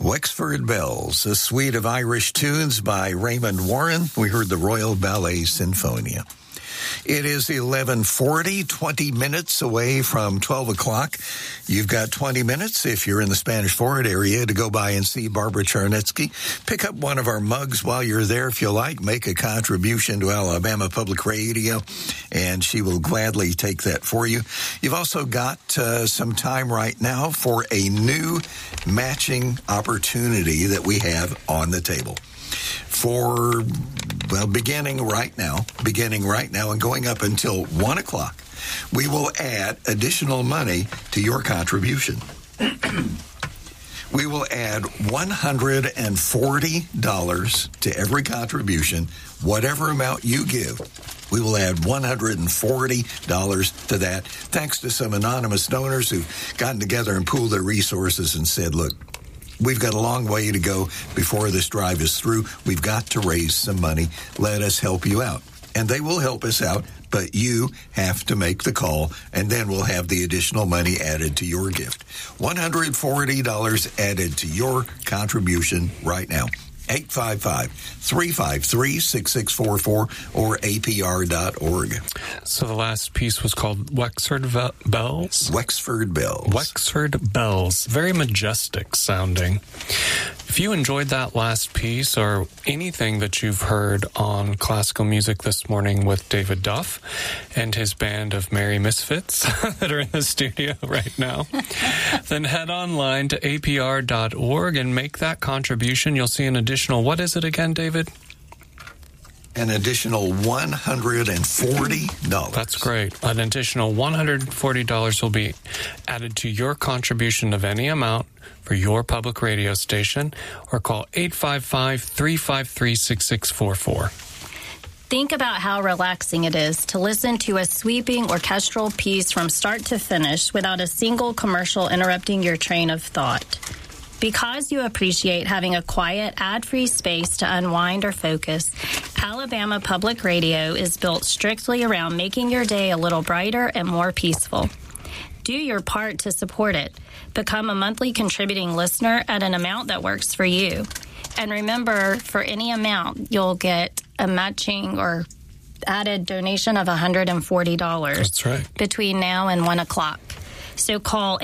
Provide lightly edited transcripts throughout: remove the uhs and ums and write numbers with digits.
Wexford Bells, a suite of Irish tunes by Raymond Warren. We heard the Royal Ballet Sinfonia. It is 11:40, 20 minutes away from 12 o'clock. You've got 20 minutes if you're in the Spanish Fort area to go by and see Barbara Charnetsky. Pick up one of our mugs while you're there if you like. Make a contribution to Alabama Public Radio, and she will gladly take that for you. You've also got some time right now for a new matching opportunity that we have on the table. Beginning right now and going up until 1 o'clock, we will add additional money to your contribution. We will add $140 to every contribution, whatever amount you give. We will add $140 to that, thanks to some anonymous donors who've gotten together and pooled their resources and said, look, we've got a long way to go before this drive is through. We've got to raise some money. Let us help you out. And they will help us out, but you have to make the call, and then we'll have the additional money added to your gift. $140 added to your contribution right now. 855-353-6644 or APR.org. So the last piece was called Wexford Bells? Wexford Bells. Wexford Bells. Very majestic sounding. If you enjoyed that last piece or anything that you've heard on classical music this morning with David Duff and his band of merry misfits that are in the studio right now, then head online to APR.org and make that contribution. You'll see an additional, what is it again, David? An additional $140. That's great. An additional $140 will be added to your contribution of any amount for your public radio station, or call 855-353-6644. Think about how relaxing it is to listen to a sweeping orchestral piece from start to finish without a single commercial interrupting your train of thought. Because you appreciate having a quiet, ad-free space to unwind or focus, Alabama Public Radio is built strictly around making your day a little brighter and more peaceful. Do your part to support it. Become a monthly contributing listener at an amount that works for you. And remember, for any amount, you'll get a matching or added donation of $140. That's right. Between now and 1 o'clock. So call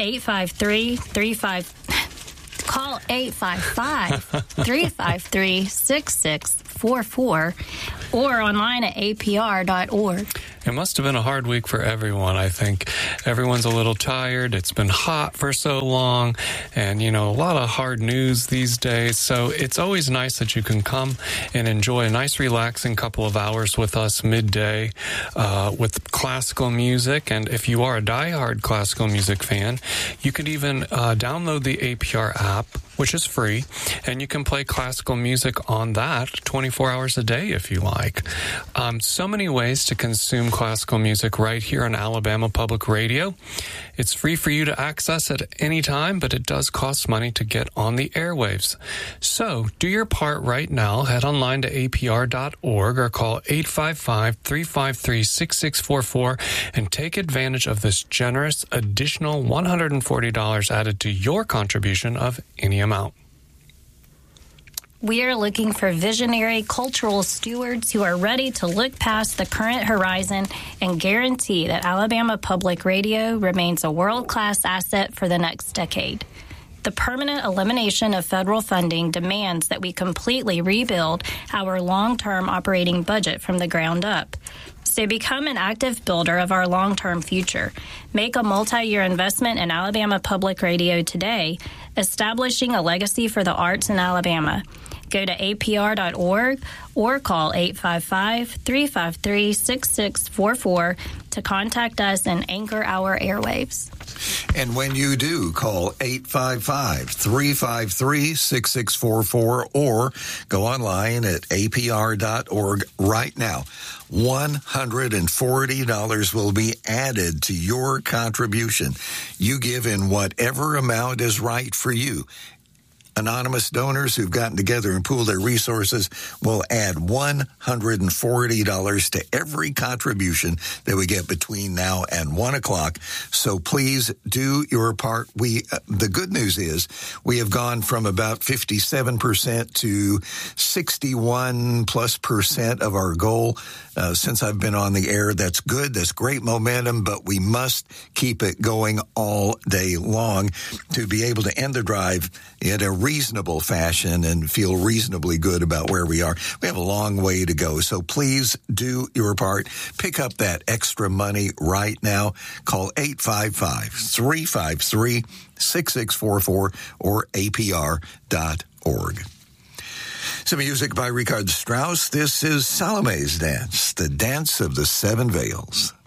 855-353-6644 or online at apr.org. It must have been a hard week for everyone, I think. Everyone's a little tired. It's been hot for so long and, a lot of hard news these days. So it's always nice that you can come and enjoy a nice, relaxing couple of hours with us midday with classical music. And if you are a diehard classical music fan, you could even download the APR app, which is free, and you can play classical music on that 24 hours a day if you like. So many ways to consume classical music right here on Alabama Public Radio. It's free for you to access at any time, but it does cost money to get on the airwaves. So do your part right now. Head online to apr.org or call 855-353-6644 and take advantage of this generous additional $140 added to your contribution of any amount. We are looking for visionary cultural stewards who are ready to look past the current horizon and guarantee that Alabama Public Radio remains a world-class asset for the next decade. The permanent elimination of federal funding demands that we completely rebuild our long-term operating budget from the ground up. So become an active builder of our long-term future. Make a multi-year investment in Alabama Public Radio today, establishing a legacy for the arts in Alabama. Go to apr.org or call 855-353-6644 to contact us and anchor our airwaves. And when you do, call 855-353-6644 or go online at apr.org right now. $140 will be added to your contribution. You give in whatever amount is right for you. Anonymous donors who've gotten together and pooled their resources will add $140 to every contribution that we get between now and 1 o'clock. So please do your part. The good news is we have gone from about 57% to 61+% of our goal since I've been on the air. That's good. That's great momentum, but we must keep it going all day long to be able to end the drive in a reasonable fashion and feel reasonably good about where we are. We have a long way to go, so please do your part. Pick up that extra money right now. Call 855-353-6644 or apr.org. Some music by Richard Strauss. This is Salome's Dance, the dance of the seven veils.